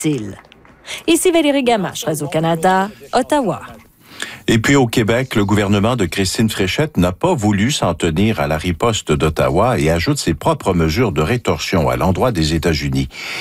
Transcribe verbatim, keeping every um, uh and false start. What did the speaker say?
hostiles. Ici Valérie Gamache, Radio-Canada, Ottawa. Et puis au Québec, le gouvernement de Christine Fréchette n'a pas voulu s'en tenir à la riposte d'Ottawa et ajoute ses propres mesures de rétorsion à l'endroit des États-Unis.